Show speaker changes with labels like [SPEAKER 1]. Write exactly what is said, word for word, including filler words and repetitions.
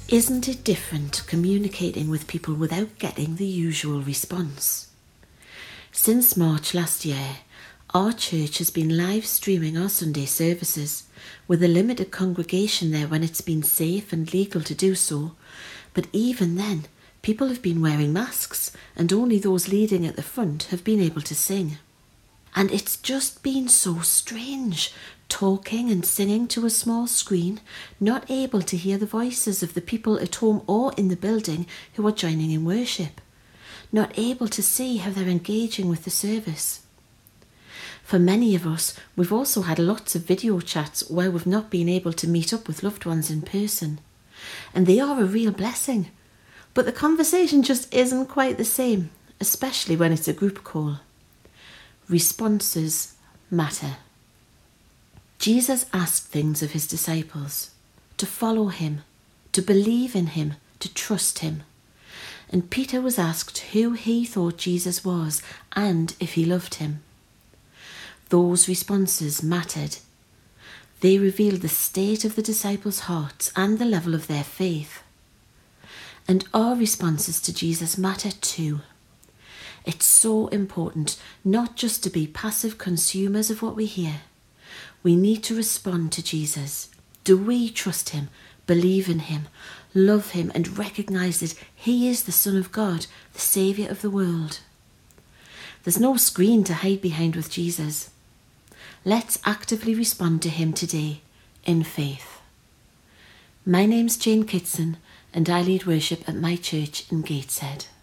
[SPEAKER 1] Isn't it different communicating with people without getting the usual response? Since March last year, our church has been live streaming our Sunday services, with a limited congregation there when it's been safe and legal to do so, but even then, people have been wearing masks and only those leading at the front have been able to sing. And it's just been so strange, talking and singing to a small screen, not able to hear the voices of the people at home or in the building who are joining in worship, not able to see how they're engaging with the service. For many of us, we've also had lots of video chats where we've not been able to meet up with loved ones in person, and they are a real blessing. But the conversation just isn't quite the same, especially when it's a group call. Responses matter. Jesus asked things of his disciples: to follow him, to believe in him, to trust him. And Peter was asked who he thought Jesus was and if he loved him. Those responses mattered. They revealed the state of the disciples' hearts and the level of their faith. And our responses to Jesus matter too. It's so important not just to be passive consumers of what we hear. We need to respond to Jesus. Do we trust him, believe in him, love him, and recognise that he is the Son of God, the Saviour of the world? There's no screen to hide behind with Jesus. Let's actively respond to him today in faith. My name's Jane Kitson, and I lead worship at my church in Gateshead.